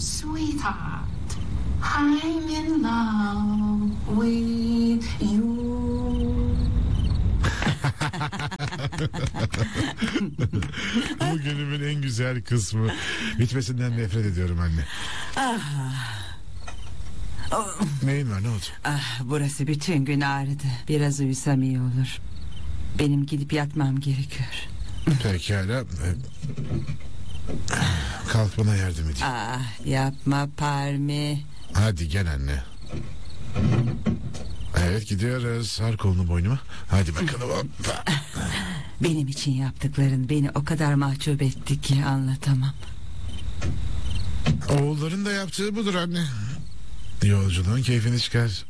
Sweetheart, I'm in love with you. Bu günümün en güzel kısmı. Bitmesinden nefret ediyorum anne. Neyin var, ne oldu? Burası bütün gün ağrıdı. Biraz uyusam iyi olur. Benim gidip yatmam gerekiyor. Pekala. Kalk, bana yardım edeyim. Yapma Parmi. Hadi gel anne. Evet, gidiyoruz. Sar kolunu boynuma. Hadi bakalım. Hoppa. Benim için yaptıkların beni o kadar mahcup etti ki anlatamam. Oğulların da yaptığı budur anne. Yolculuğun keyfini çıkar.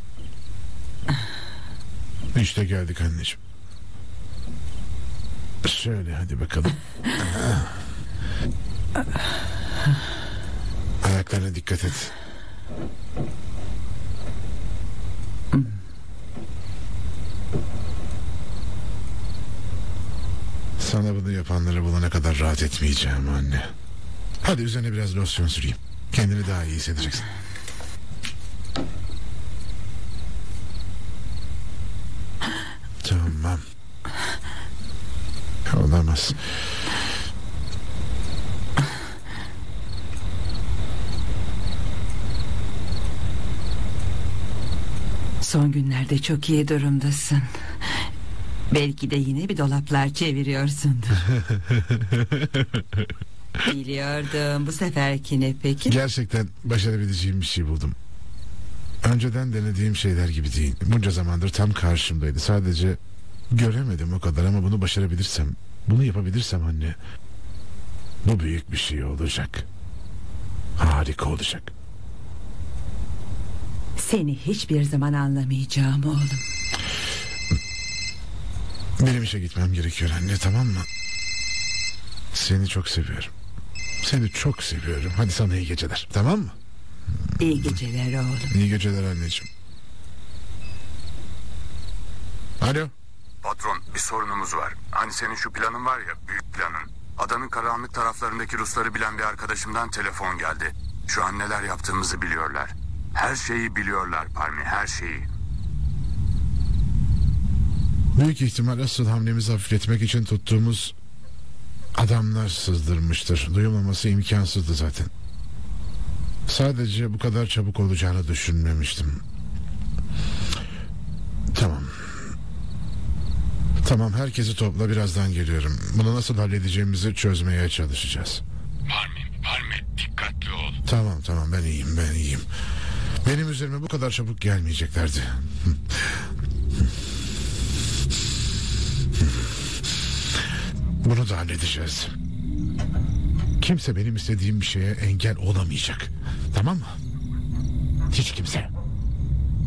İşte geldik anneciğim. Şöyle, hadi bakalım. Ayaklarına dikkat et. Sana bunu yapanları bulana kadar rahat etmeyeceğim anne. Hadi üzerine biraz losyon süreyim. Kendini daha iyi hissedeceksin. Tamam. Olamaz. Son günlerde çok iyi durumdasın. Belki de yine bir dolaplar çeviriyorsundur. Biliyordum. Bu seferki ne peki? Gerçekten başarabileceğim bir şey buldum. Önceden denediğim şeyler gibi değil. Bunca zamandır tam karşımdaydı. Sadece göremedim o kadar, ama bunu başarabilirsem, bunu yapabilirsem anne, bu büyük bir şey olacak. Harika olacak. Seni hiçbir zaman anlamayacağım oğlum. Benim işe gitmem gerekiyor anne, tamam mı? Seni çok seviyorum. Seni çok seviyorum. Hadi sana iyi geceler, tamam mı? İyi geceler oğlum. İyi geceler anneciğim. Alo. Patron, bir sorunumuz var. Hani senin şu planın var ya, büyük planın. Adanın karanlık taraflarındaki Rusları bilen bir arkadaşımdan telefon geldi. Şu an neler yaptığımızı biliyorlar. Her şeyi biliyorlar Parmi, her şeyi. Büyük ihtimal asıl hamlemizi hafifletmek için tuttuğumuz adamlar sızdırmıştır. Duyulmaması imkansızdı zaten. Sadece bu kadar çabuk olacağını düşünmemiştim. Tamam. Tamam, herkesi topla, birazdan geliyorum. Bunu nasıl halledeceğimizi çözmeye çalışacağız. Parmi, dikkatli ol. Tamam, ben iyiyim. Benim üzerime bu kadar çabuk gelmeyeceklerdi. Bunu da halledeceğiz. Kimse benim istediğim bir şeye engel olamayacak. Tamam mı? Hiç kimse.